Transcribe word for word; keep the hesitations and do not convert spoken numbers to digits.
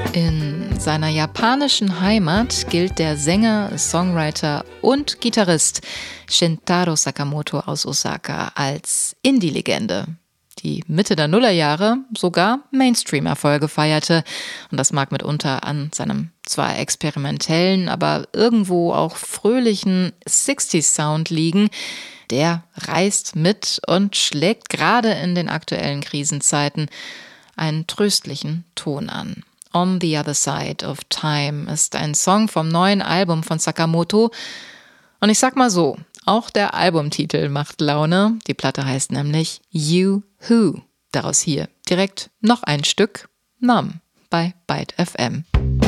In seiner japanischen Heimat gilt der Sänger, Songwriter und Gitarrist Shintaro Sakamoto aus Osaka als Indie-Legende, die Mitte der Nullerjahre sogar Mainstream-Erfolge feierte. Und das mag mitunter an seinem zwar experimentellen, aber irgendwo auch fröhlichen sechziger-Sound liegen. Der reißt mit und schlägt gerade in den aktuellen Krisenzeiten einen tröstlichen Ton an. On the Other Side of Time ist ein Song vom neuen Album von Sakamoto. Und ich sag mal so, auch der Albumtitel macht Laune. Die Platte heißt nämlich You Who. Daraus hier direkt noch ein Stück Numb bei Byte F M.